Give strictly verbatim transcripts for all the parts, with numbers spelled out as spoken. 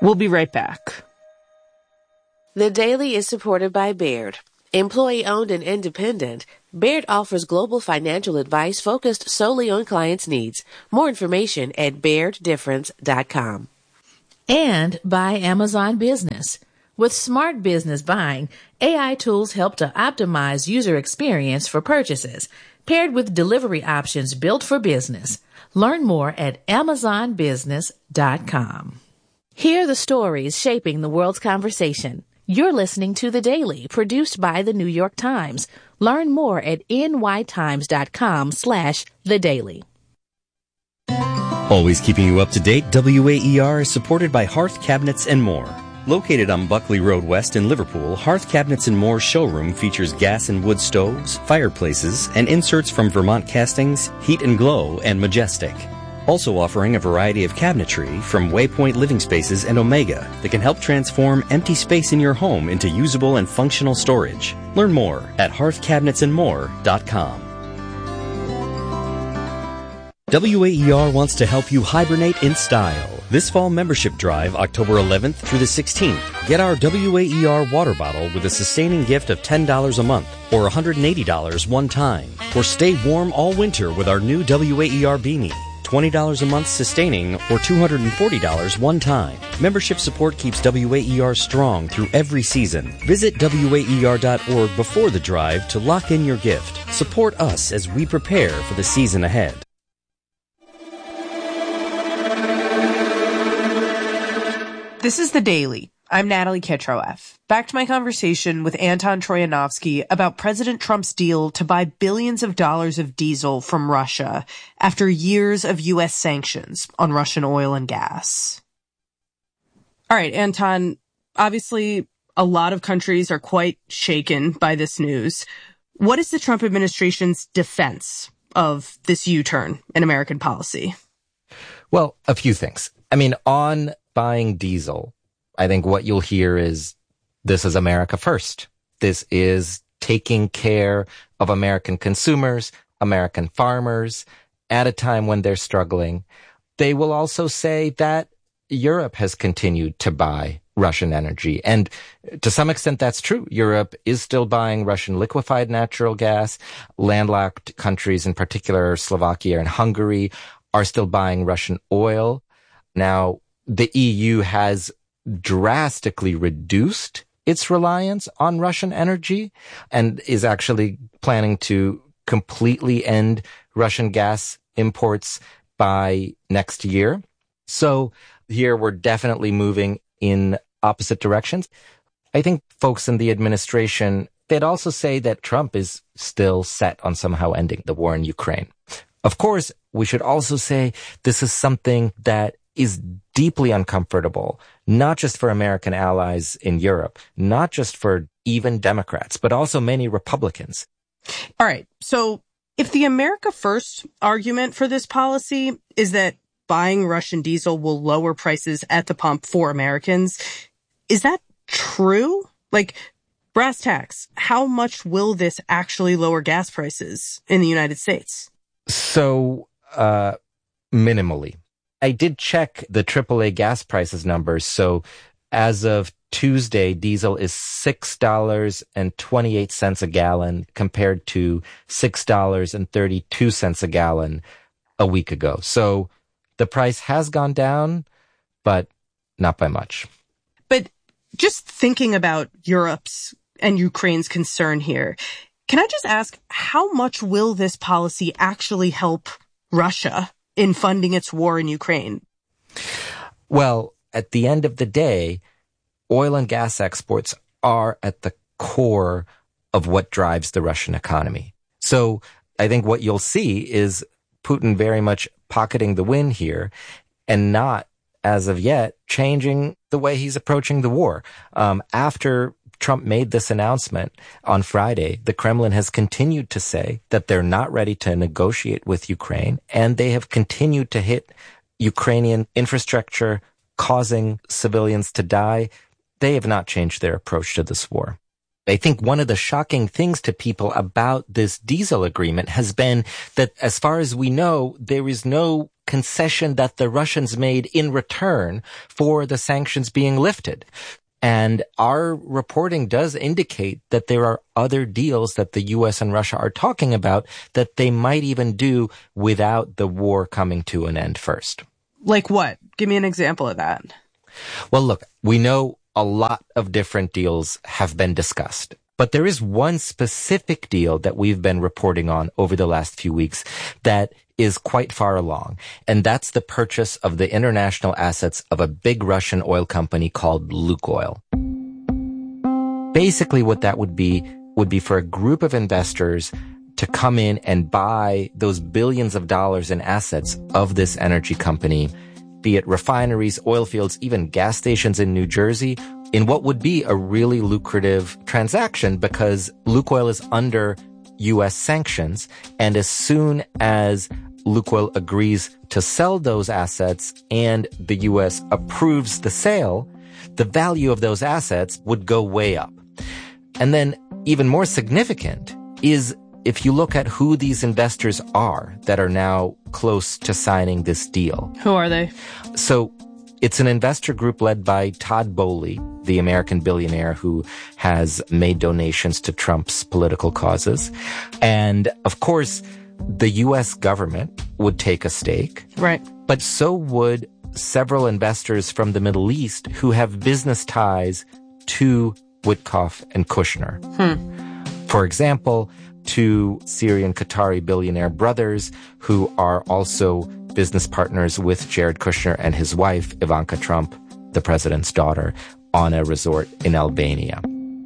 We'll be right back. The Daily is supported by Baird. Employee-owned and independent, Baird offers global financial advice focused solely on clients' needs. More information at baird difference dot com. And by Amazon Business. With smart business buying, A I tools help to optimize user experience for purchases, paired with delivery options built for business. Learn more at amazon business dot com. Hear the stories shaping the world's conversation. You're listening to The Daily, produced by The New York Times. Learn more at n y times dot com slash the daily. Always keeping you up to date, W A E R is supported by Hearth Cabinets and More. Located on Buckley Road West in Liverpool, Hearth Cabinets and More showroom features gas and wood stoves, fireplaces, and inserts from Vermont Castings, Heat and Glow, and Majestic. Also offering a variety of cabinetry from Waypoint Living Spaces and Omega that can help transform empty space in your home into usable and functional storage. Learn more at hearth cabinets and more dot com. W A E R wants to help you hibernate in style. This fall membership drive, October eleventh through the sixteenth. Get our W A E R water bottle with a sustaining gift of ten dollars a month or one hundred eighty dollars one time. Or stay warm all winter with our new W A E R beanie. twenty dollars a month sustaining or two hundred forty dollars one time. Membership support keeps W A E R strong through every season. Visit W A E R dot org before the drive to lock in your gift. Support us as we prepare for the season ahead. This is The Daily. I'm Natalie Kitroeff. Back to my conversation with Anton Troyanovsky about President Trump's deal to buy billions of dollars of diesel from Russia after years of U S sanctions on Russian oil and gas. All right, Anton, obviously a lot of countries are quite shaken by this news. What is the Trump administration's defense of this U-turn in American policy? Well, a few things. I mean, on buying diesel, I think what you'll hear is this is America first. This is taking care of American consumers, American farmers at a time when they're struggling. They will also say that Europe has continued to buy Russian energy. And to some extent, that's true. Europe is still buying Russian liquefied natural gas. Landlocked countries, in particular Slovakia and Hungary, are still buying Russian oil. Now, the E U has drastically reduced its reliance on Russian energy and is actually planning to completely end Russian gas imports by next year. So here we're definitely moving in opposite directions. I think folks in the administration, they'd also say that Trump is still set on somehow ending the war in Ukraine. Of course, we should also say this is something that is deeply uncomfortable, not just for American allies in Europe, not just for even Democrats, but also many Republicans. All right. So if the America First argument for this policy is that buying Russian diesel will lower prices at the pump for Americans, is that true? Like, brass tacks, how much will this actually lower gas prices in the United States? So, uh, minimally. I did check the triple A gas prices numbers. So as of Tuesday, diesel is six dollars and twenty-eight cents a gallon compared to six dollars and thirty-two cents a gallon a week ago. So the price has gone down, but not by much. But just thinking about Europe's and Ukraine's concern here, can I just ask, how much will this policy actually help Russia in funding its war in Ukraine? Well, at the end of the day, oil and gas exports are at the core of what drives the Russian economy. So I think what you'll see is Putin very much pocketing the win here and not, as of yet, changing the way he's approaching the war. Um, after Trump made this announcement on Friday, the Kremlin has continued to say that they're not ready to negotiate with Ukraine, and they have continued to hit Ukrainian infrastructure, causing civilians to die. They have not changed their approach to this war. I think one of the shocking things to people about this diesel agreement has been that, as far as we know, there is no concession that the Russians made in return for the sanctions being lifted. And our reporting does indicate that there are other deals that the U S and Russia are talking about that they might even do without the war coming to an end first. Like what? Give me an example of that. Well, look, we know a lot of different deals have been discussed, but there is one specific deal that we've been reporting on over the last few weeks that is quite far along, and that's the purchase of the international assets of a big Russian oil company called Lukoil. Basically, what that would be would be for a group of investors to come in and buy those billions of dollars in assets of this energy company, be it refineries, oil fields, even gas stations in New Jersey, in what would be a really lucrative transaction because Lukoil is under U S sanctions. And as soon as Lukoil agrees to sell those assets and the U S approves the sale, the value of those assets would go way up. And then even more significant is if you look at who these investors are that are now close to signing this deal. Who are they? So it's an investor group led by Todd Boehly, the American billionaire who has made donations to Trump's political causes. And of course, the U S government would take a stake. Right. But so would several investors from the Middle East who have business ties to Witkoff and Kushner. Hmm. For example, two Syrian Qatari billionaire brothers who are also business partners with Jared Kushner and his wife, Ivanka Trump, the president's daughter, on a resort in Albania.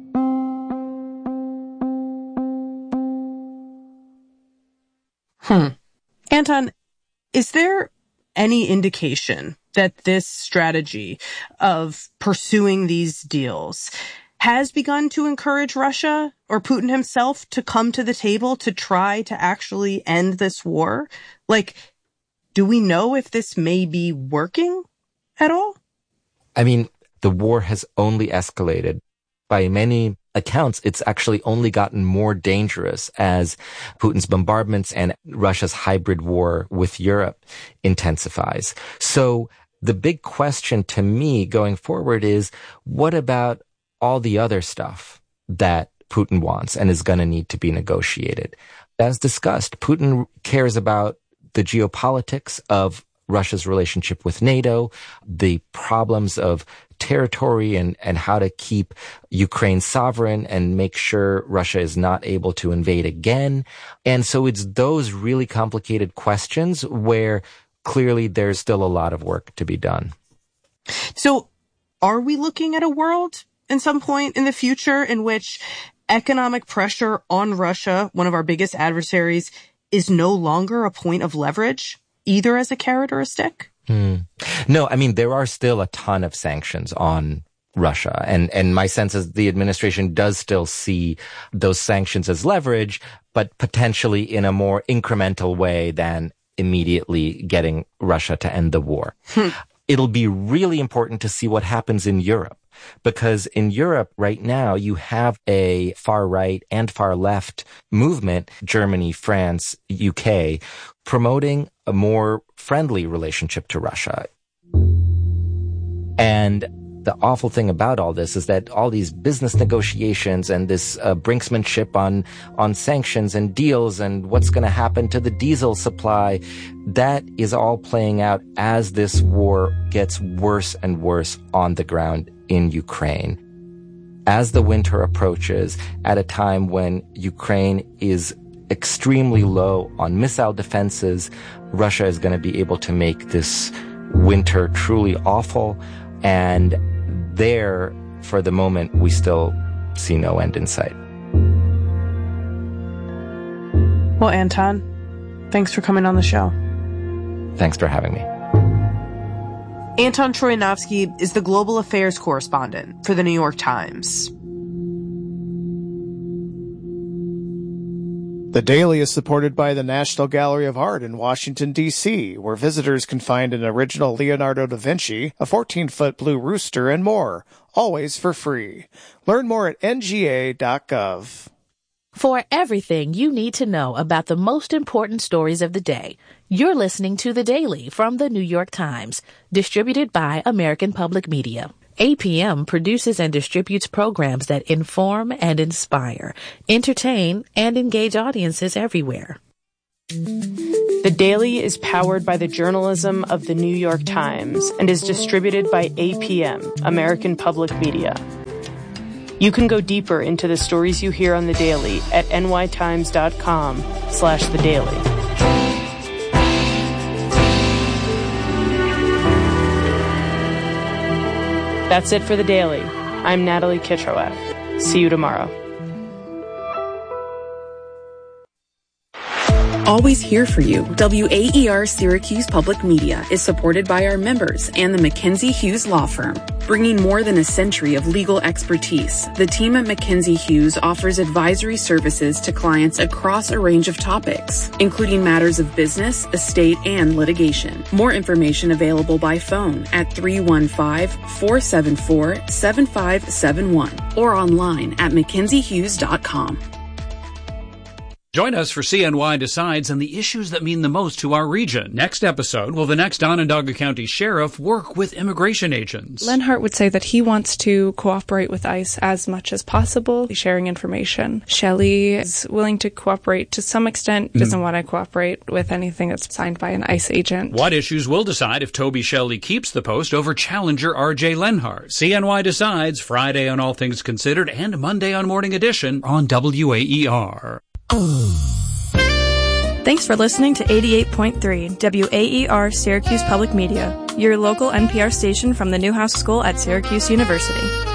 Hmm. Anton, is there any indication that this strategy of pursuing these deals has begun to encourage Russia or Putin himself to come to the table to try to actually end this war? Like, do we know if this may be working at all? I mean, the war has only escalated. By many accounts, it's actually only gotten more dangerous as Putin's bombardments and Russia's hybrid war with Europe intensifies. So the big question to me going forward is, what about all the other stuff that Putin wants and is going to need to be negotiated? As discussed, Putin cares about the geopolitics of Russia's relationship with NATO, the problems of territory and, and how to keep Ukraine sovereign and make sure Russia is not able to invade again. And so it's those really complicated questions where clearly there's still a lot of work to be done. So are we looking at a world in some point in the future in which economic pressure on Russia, one of our biggest adversaries, is no longer a point of leverage, either as a carrot or a stick? Hmm. No, I mean, there are still a ton of sanctions on Russia. And, and my sense is the administration does still see those sanctions as leverage, but potentially in a more incremental way than immediately getting Russia to end the war. Hmm. It'll be really important to see what happens in Europe. Because in Europe right now, you have a far right and far left movement, Germany, France, U K, promoting a more friendly relationship to Russia. And the awful thing about all this is that all these business negotiations and this uh, brinksmanship on, on sanctions and deals and what's going to happen to the diesel supply, that is all playing out as this war gets worse and worse on the ground in Ukraine. As the winter approaches, at a time when Ukraine is extremely low on missile defenses, Russia is going to be able to make this winter truly awful. And there, for the moment, we still see no end in sight. Well, Anton, thanks for coming on the show. Thanks for having me. Anton Troianovsky is the global affairs correspondent for the New York Times. The Daily is supported by the National Gallery of Art in Washington, D C, where visitors can find an original Leonardo da Vinci, a fourteen-foot blue rooster, and more, always for free. Learn more at N G A dot gov. For everything you need to know about the most important stories of the day, you're listening to The Daily from The New York Times, distributed by American Public Media. A P M produces and distributes programs that inform and inspire, entertain, and engage audiences everywhere. The Daily is powered by the journalism of The New York Times and is distributed by A P M, American Public Media. You can go deeper into the stories you hear on The Daily at nytimes.com slash The Daily. That's it for The Daily. I'm Natalie Kitroeff. See you tomorrow. Always here for you. W A E R Syracuse Public Media is supported by our members and the Mackenzie Hughes Law Firm. Bringing more than a century of legal expertise, the team at Mackenzie Hughes offers advisory services to clients across a range of topics, including matters of business, estate, and litigation. More information available by phone at three one five, four seven four, seven five seven one or online at mackenzie hughes dot com. Join us for C N Y Decides and the issues that mean the most to our region. Next episode, will the next Onondaga County Sheriff work with immigration agents? Lenhart would say that he wants to cooperate with ICE as much as possible, sharing information. Shelley is willing to cooperate to some extent, doesn't mm. want to cooperate with anything that's signed by an ICE agent. What issues will decide if Toby Shelley keeps the post over challenger R J Lenhart? C N Y Decides, Friday on All Things Considered and Monday on Morning Edition on W A E R. Thanks for listening to eighty-eight point three W A E R Syracuse Public Media, your local N P R station from the Newhouse School at Syracuse University.